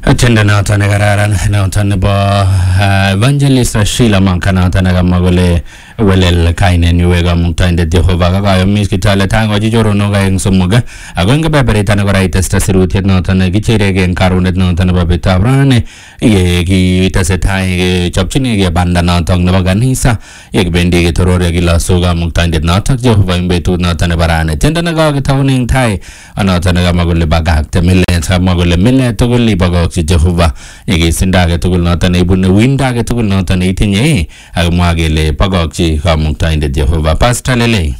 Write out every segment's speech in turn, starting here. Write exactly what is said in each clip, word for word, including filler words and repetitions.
Tenda noton nekararan noton nebo Evangelist Sheila Manka noton nekamwa kole welel kainenyu kamuktaindet Jehova kakayomis Kitale tangochi choronok aeng somok ako eng kebeberta nekora itesta sirutiet noton kichereke eng karunet noton nebo betutab rani ye kitesetai kechopchinigei banda noton nebo kanisa ye kibendi ketorore kilosu kamuktaindet noton Jehova eng betut noton nebo rani. Tenda nekakitaune eng tai noton nekamwa kole bakakte millet, kamwa kole millet tugul ibokokchi Jehova yekisinda age tugul noton neibune winda age tugul noton neitinye akimwa kele bokokchi kamuktaindet Jehova. Pastor Lele.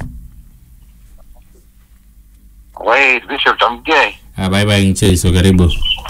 Wait, Bishop Chamgay. Abaibai eng Jesu, karibu.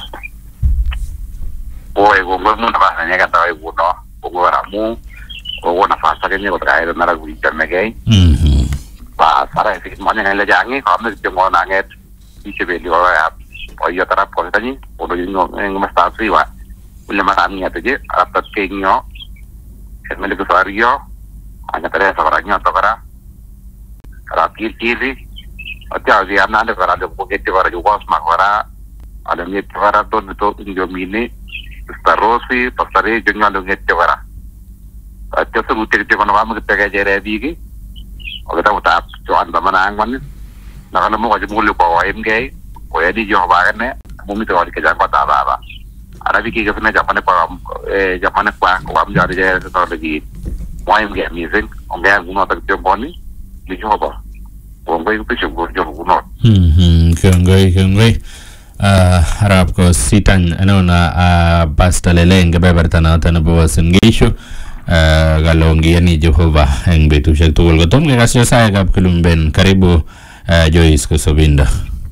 Oe, kongwe mu nafasi nyeka tawa iguno, kongwe ramu, kongwe nafasi kenye kutraya nara kuita megay. Mhm. Ba sara isi mwanya ngale jangi, kame kitemo nanget isi beli wa ya oyo tarap ko tani, odo yingo ngoma stasi wa. Ule marami atje, apat kenyo. Kemele kusariyo. Anya tere sabaranya tokara rapi tiri atya agi anande kara de pokete kara juwas makara ada ngete kara to to indomini starosi pasare jengalo ngete kara atya se utte te kono vam ngete ga jere bigi ogata uta joan damana angwan nakana mo ga mulu ko emge ko yadi jo bagane mumi to wali ke jangwa ta baba arabi ki gafne japane pa e japane pa ko am jare jere to lagi why am get music on that will not be bonny the job on way bishop go job not Mhm, kongoi kongoi. Uh, harap ko sitan ano na uh, Pastor Lele eng kebeberta noton nebo Uasin Gishu uh, galongi ni Jehova eng betusiek tugul kotom kekasyo saekab Kilumben. Karibu uh, Joyce Kusobinda.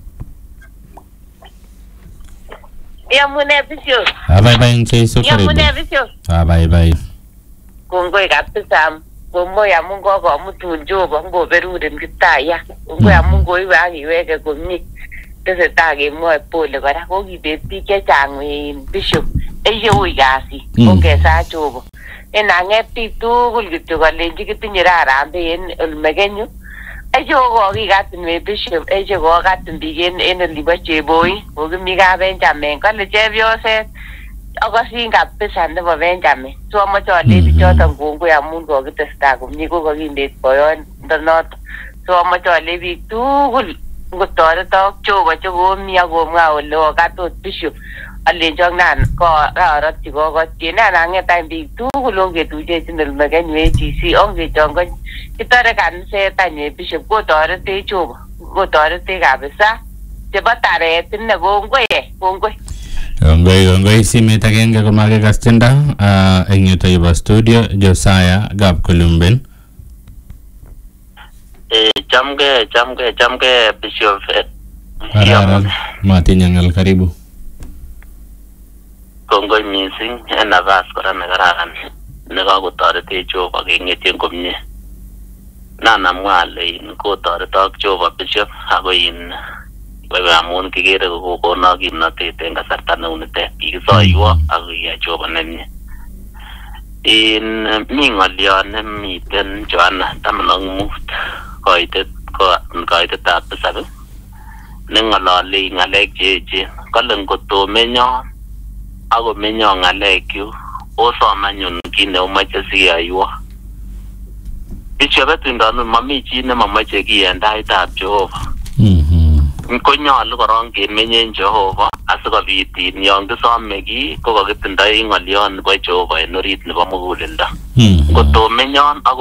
Yamune Bishop. Abaibai eng Jesu, karibu. Yamune Bishop. Abaibai. Kongoi kabisa. Kombo ya Mungu kwa mtu njoba ngo berude mkitaya. Kongoi ya Mungu iwe akiweke komie. Tese tage mwe pole kora ko kibeti chechang en Bishop. Eje uigasi. Ongeza chobo. Ena ngeti tugul kityo kolenji kitinye rarambe en olmegenyu. Eje ko kikatin me Bishop. Eje ko katin bigen en olibo cheboi. Ko kimi ka Benjamin kale chepyoset. Akasin kabisa nebo Benjamin. So amache alechi choton kongoi amun kokitestai komie ko kakindet boyondonoto. So amache alechi biik tugul ngotoretok Jehova chekomi akomwa ole okatot Bishop alenjok nan ko arotyi kokotyi nan anget any biik tugul ongetuiyechin olmekenyu A G C ongechongon kitore kaniset any Bishop kotoretech Jehova kotoretech kabisa chebo taret ine kongoi kongoi. Kongoi kongoi simet agenge komakekas tiendo uh, eng yuto yubo studio Josiah Gab Kilumben. Eh, chamge chamge chamge Bishop. Kararan matinye ngal, karibu. Kongoi mising en nafas kora nekararan nekakotoretech Jehova kengetien komie. Nanamwa ale in kotoretok Jehova Bishop ako in bebe amun kikere kokono kimnotet en kasarta neunitet kikisoiwo ako iya Jehova nemie. In mi ng'olyon nemiten Johanna taman ak mut koitet koitetab tisab neng'ololi ng'alek cheechen kole ngotomenyon akomenyon ng'alekyuk osomanyun kit neumoche siyoiwo. Bishop etindonun mami chi nemomoche kiy en taitab Jehova. Konyolu korong kemenye en Jehova asikobit in yon kisome kiy ko kakitindoi ng'olyon nebo Jehova en orit nebo muguleldo. Ngotomenyon